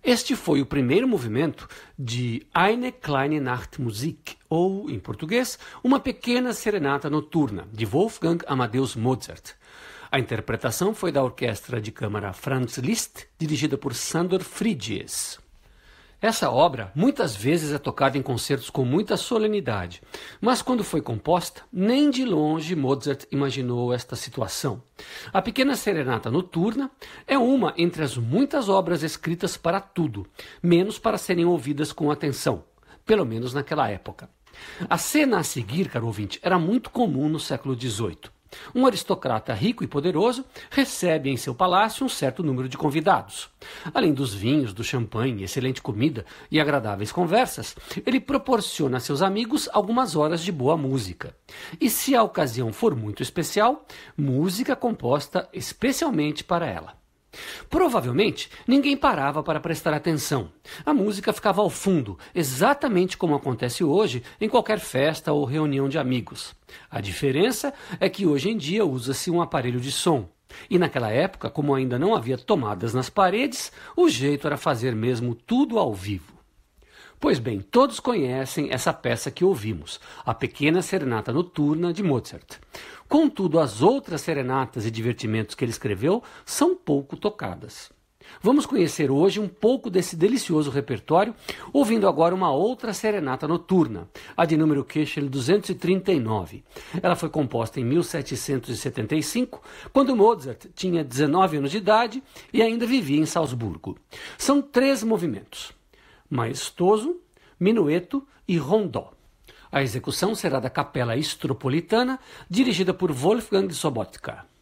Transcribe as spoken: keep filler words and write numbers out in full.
Este foi o primeiro movimento de Eine kleine Nachtmusik, ou, em português, Uma Pequena Serenata Noturna, de Wolfgang Amadeus Mozart. A interpretação foi da Orquestra de Câmara Franz Liszt, dirigida por Sándor Frigyes. Essa obra muitas vezes é tocada em concertos com muita solenidade, mas quando foi composta, nem de longe Mozart imaginou esta situação. A Pequena Serenata Noturna é uma entre as muitas obras escritas para tudo, menos para serem ouvidas com atenção, pelo menos naquela época. A cena a seguir, caro ouvinte, era muito comum no século dezoito. Um aristocrata rico e poderoso recebe em seu palácio um certo número de convidados. Além dos vinhos, do champanhe, excelente comida e agradáveis conversas, ele proporciona a seus amigos algumas horas de boa música. E se a ocasião for muito especial, música composta especialmente para ela. Provavelmente, ninguém parava para prestar atenção. A música ficava ao fundo, exatamente como acontece hoje em qualquer festa ou reunião de amigos. A diferença é que hoje em dia usa-se um aparelho de som. E naquela época, como ainda não havia tomadas nas paredes, o jeito era fazer mesmo tudo ao vivo. Pois bem, todos conhecem essa peça que ouvimos, a Pequena Serenata Noturna de Mozart. Contudo, as outras serenatas e divertimentos que ele escreveu são pouco tocadas. Vamos conhecer hoje um pouco desse delicioso repertório, ouvindo agora uma outra serenata noturna, a de número Köchel duzentos e trinta e nove. Ela foi composta em mil setecentos e setenta e cinco, quando Mozart tinha dezenove anos de idade e ainda vivia em Salzburgo. São três movimentos: maestoso, minueto e rondó. A execução será da Capela Estropolitana, dirigida por Wolfgang Sobotka.